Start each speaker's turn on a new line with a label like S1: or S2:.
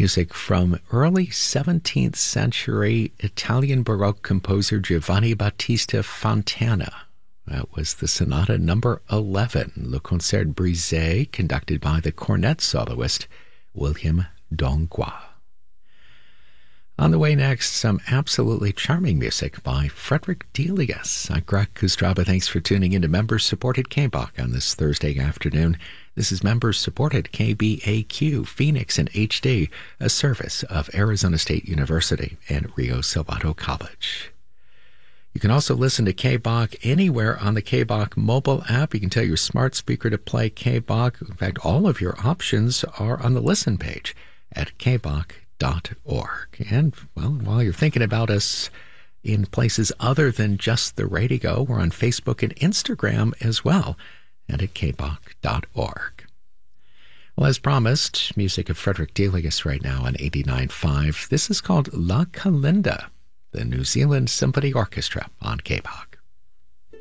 S1: Music from early 17th century Italian Baroque composer Giovanni Battista Fontana. That was the Sonata number 11, Le Concert Brisé, conducted by the cornet soloist William Dongois. On the way next, some absolutely charming music by Frederick Delius. I'm Greg Kustraba. Thanks for tuning into Members-Supported KBOC on this Thursday afternoon. This is Members-Supported KBAQ, Phoenix and HD, a service of Arizona State University and Rio Salado College. You can also listen to KBOC anywhere on the KBOC mobile app. You can tell your smart speaker to play KBOC. In fact, all of your options are on the listen page at kbok.org. And, well, while you're thinking about us in places other than just the radio, we're on Facebook and Instagram as well, and at kbok.org. Well, as promised, music of Frederick Delius right now on 89.5. This is called La Calinda, the New Zealand Symphony Orchestra on KBOC.